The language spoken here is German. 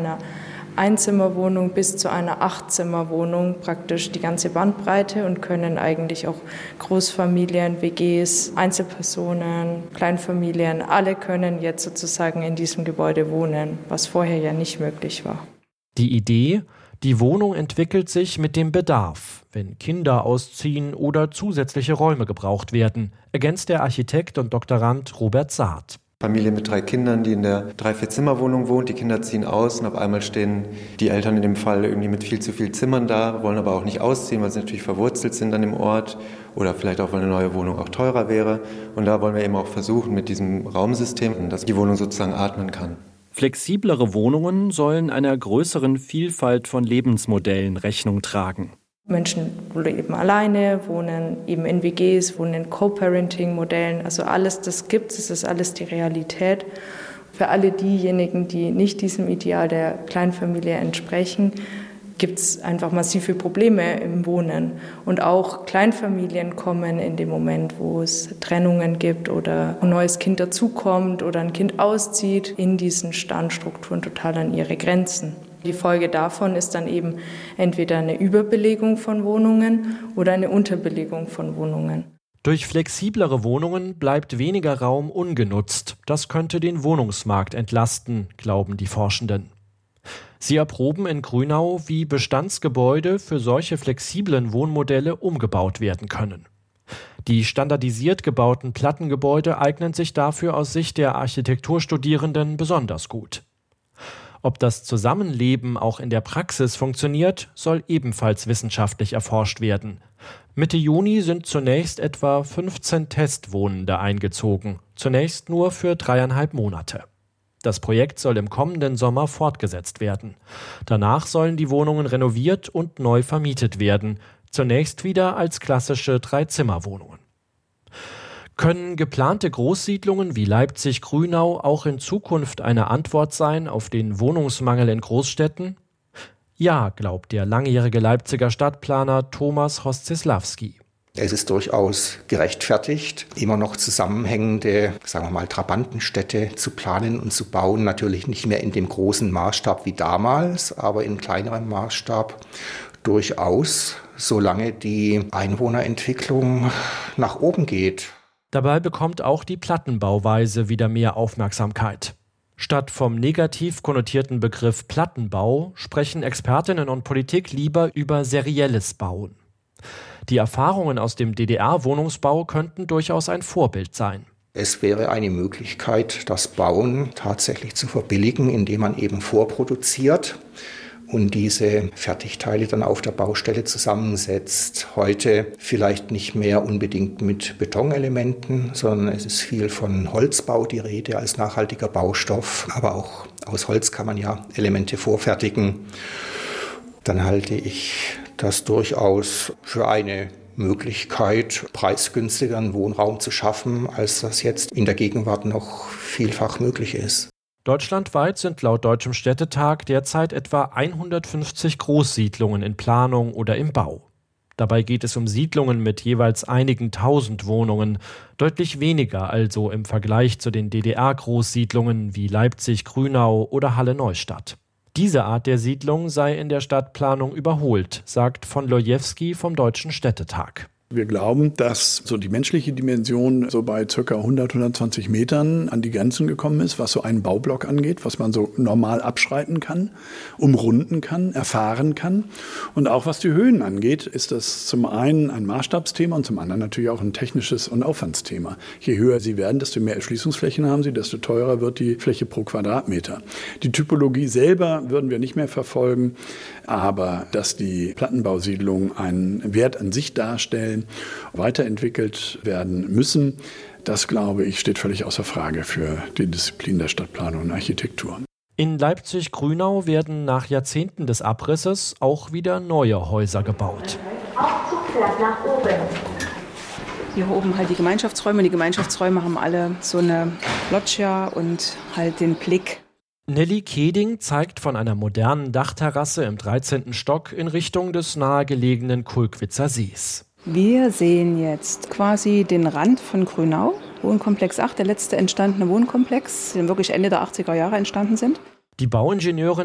einer Einzimmerwohnung bis zu einer 8-Zimmerwohnung praktisch die ganze Bandbreite und können eigentlich auch Großfamilien, WGs, Einzelpersonen, Kleinfamilien, alle können jetzt sozusagen in diesem Gebäude wohnen, was vorher ja nicht möglich war. Die Idee: Die Wohnung entwickelt sich mit dem Bedarf, wenn Kinder ausziehen oder zusätzliche Räume gebraucht werden, ergänzt der Architekt und Doktorand Robert Saad. Familie mit 3 Kindern, die in der 3-4-Zimmer-Wohnung wohnt. Die Kinder ziehen aus und auf einmal stehen die Eltern in dem Fall irgendwie mit viel zu vielen Zimmern da, wollen aber auch nicht ausziehen, weil sie natürlich verwurzelt sind an dem Ort oder vielleicht auch, weil eine neue Wohnung auch teurer wäre. Und da wollen wir eben auch versuchen mit diesem Raumsystem, dass die Wohnung sozusagen atmen kann. Flexiblere Wohnungen sollen einer größeren Vielfalt von Lebensmodellen Rechnung tragen. Menschen leben alleine, wohnen eben in WGs, wohnen in Co-Parenting-Modellen. Also alles, das gibt es, ist alles die Realität. Für alle diejenigen, die nicht diesem Ideal der Kleinfamilie entsprechen, gibt es einfach massive Probleme im Wohnen. Und auch Kleinfamilien kommen in dem Moment, wo es Trennungen gibt oder ein neues Kind dazukommt oder ein Kind auszieht, in diesen Standstrukturen total an ihre Grenzen. Die Folge davon ist dann eben entweder eine Überbelegung von Wohnungen oder eine Unterbelegung von Wohnungen. Durch flexiblere Wohnungen bleibt weniger Raum ungenutzt. Das könnte den Wohnungsmarkt entlasten, glauben die Forschenden. Sie erproben in Grünau, wie Bestandsgebäude für solche flexiblen Wohnmodelle umgebaut werden können. Die standardisiert gebauten Plattengebäude eignen sich dafür aus Sicht der Architekturstudierenden besonders gut. Ob das Zusammenleben auch in der Praxis funktioniert, soll ebenfalls wissenschaftlich erforscht werden. Mitte Juni sind zunächst etwa 15 Testwohnende eingezogen, zunächst nur für 3,5 Monate. Das Projekt soll im kommenden Sommer fortgesetzt werden. Danach sollen die Wohnungen renoviert und neu vermietet werden, zunächst wieder als klassische 3-Zimmer-Wohnungen. Können geplante Großsiedlungen wie Leipzig-Grünau auch in Zukunft eine Antwort sein auf den Wohnungsmangel in Großstädten? Ja, glaubt der langjährige Leipziger Stadtplaner Thomas Hoszislawski. Es ist durchaus gerechtfertigt, immer noch zusammenhängende, sagen wir mal, Trabantenstädte zu planen und zu bauen. Natürlich nicht mehr in dem großen Maßstab wie damals, aber in kleinerem Maßstab durchaus, solange die Einwohnerentwicklung nach oben geht. Dabei bekommt auch die Plattenbauweise wieder mehr Aufmerksamkeit. Statt vom negativ konnotierten Begriff Plattenbau sprechen Expertinnen und Politik lieber über serielles Bauen. Die Erfahrungen aus dem DDR-Wohnungsbau könnten durchaus ein Vorbild sein. Es wäre eine Möglichkeit, das Bauen tatsächlich zu verbilligen, indem man eben vorproduziert und diese Fertigteile dann auf der Baustelle zusammensetzt. Heute vielleicht nicht mehr unbedingt mit Betonelementen, sondern es ist viel von Holzbau die Rede als nachhaltiger Baustoff. Aber auch aus Holz kann man ja Elemente vorfertigen. Dann halte ich das durchaus für eine Möglichkeit, preisgünstigeren Wohnraum zu schaffen, als das jetzt in der Gegenwart noch vielfach möglich ist. Deutschlandweit sind laut Deutschem Städtetag derzeit etwa 150 Großsiedlungen in Planung oder im Bau. Dabei geht es um Siedlungen mit jeweils einigen tausend Wohnungen, deutlich weniger also im Vergleich zu den DDR-Großsiedlungen wie Leipzig, Grünau oder Halle-Neustadt. Diese Art der Siedlung sei in der Stadtplanung überholt, sagt von Lojewski vom Deutschen Städtetag. Wir glauben, dass so die menschliche Dimension so bei ca. 120 Metern an die Grenzen gekommen ist, was so einen Baublock angeht, was man so normal abschreiten kann, umrunden kann, erfahren kann. Und auch was die Höhen angeht, ist das zum einen ein Maßstabsthema und zum anderen natürlich auch ein technisches und Aufwandsthema. Je höher sie werden, desto mehr Erschließungsflächen haben sie, desto teurer wird die Fläche pro Quadratmeter. Die Typologie selber würden wir nicht mehr verfolgen, aber dass die Plattenbausiedlungen einen Wert an sich darstellen, weiterentwickelt werden müssen, das, glaube ich, steht völlig außer Frage für die Disziplin der Stadtplanung und Architektur. In Leipzig-Grünau werden nach Jahrzehnten des Abrisses auch wieder neue Häuser gebaut. Aufzug fährt nach oben. Hier oben halt die Gemeinschaftsräume. Die Gemeinschaftsräume haben alle so eine Loggia und halt den Blick. Nelly Keding zeigt von einer modernen Dachterrasse im 13. Stock in Richtung des nahegelegenen Kulkwitzer Sees. Wir sehen jetzt quasi den Rand von Grünau, Wohnkomplex 8, der letzte entstandene Wohnkomplex, der wirklich Ende der 80er Jahre entstanden sind. Die Bauingenieurin